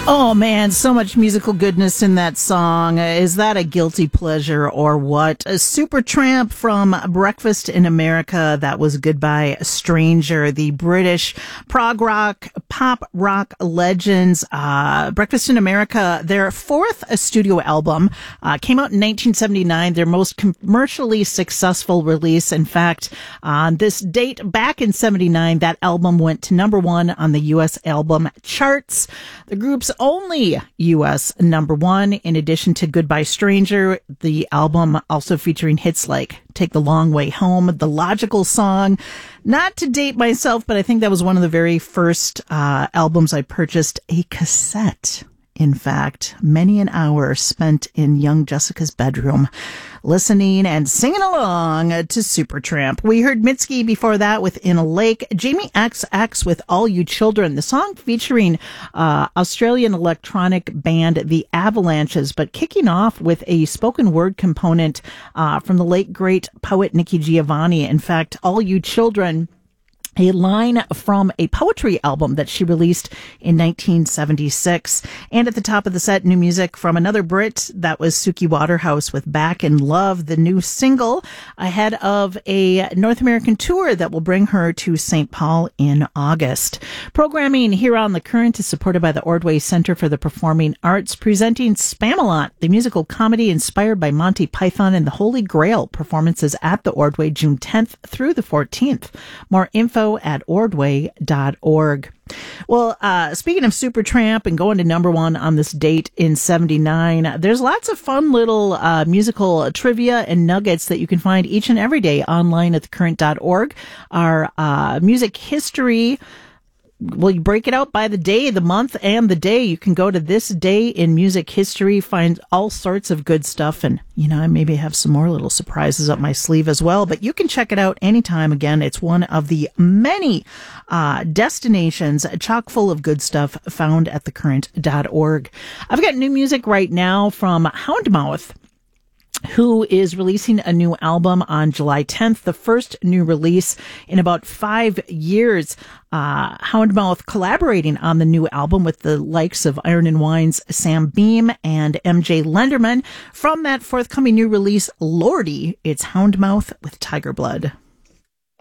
Oh man, so much musical goodness in that song. Is that a guilty pleasure or what? A Supertramp from Breakfast in America. That was Goodbye Stranger. The British prog rock, pop rock legends. Breakfast in America, their fourth studio album, came out in 1979. Their most commercially successful release. In fact, on this date back in 79, that album went to number one on the U.S. album charts. The group's only U.S. number one. In addition to Goodbye Stranger, the album also featuring hits like Take the Long Way Home, The Logical Song. Not to date myself, but I think that was one of the very first albums I purchased a cassette. In fact, many an hour spent in young Jessica's bedroom listening and singing along to Supertramp. We heard Mitski before that with In a Lake, Jamie XX with All You Children, the song featuring Australian electronic band The Avalanches, but kicking off with a spoken word component from the late great poet Nikki Giovanni. In fact, All You Children, a line from a poetry album that she released in 1976. And at the top of the set, new music from another Brit. That was Suki Waterhouse with Back in Love, the new single ahead of a North American tour that will bring her to St. Paul in August. Programming here on The Current is supported by the Ordway Center for the Performing Arts, presenting Spamalot, the musical comedy inspired by Monty Python and the Holy Grail. Performances at the Ordway June 10th through the 14th. More info at ordway.org. Well, speaking of Supertramp and going to number one on this date in 79, there's lots of fun little musical trivia and nuggets that you can find each and every day online at thecurrent.org. Our music history, well, you break it out by the day, the month, and the day. You can go to This Day in Music History, find all sorts of good stuff, and, you know, I maybe have some more little surprises up my sleeve as well, but you can check it out anytime. Again, it's one of the many destinations chock full of good stuff found at thecurrent.org. I've got new music right now from Houndmouth, who is releasing a new album on July 10th, the first new release in about 5 years. Houndmouth collaborating on the new album with the likes of Iron and Wine's Sam Beam and MJ Lenderman. From that forthcoming new release, Lordy, it's Houndmouth with Tiger Blood.